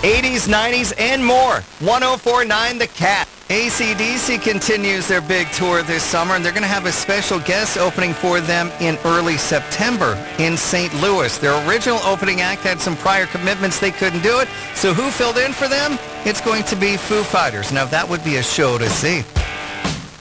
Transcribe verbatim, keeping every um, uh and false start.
eighties, nineties, and more. one oh four point nine The Cat. A C D C continues their big tour this summer, and they're going to have a special guest opening for them in early September in Saint Louis. Their original opening act had some prior commitments. They couldn't do it. So who filled in for them? It's going to be Foo Fighters. Now, that would be a show to see.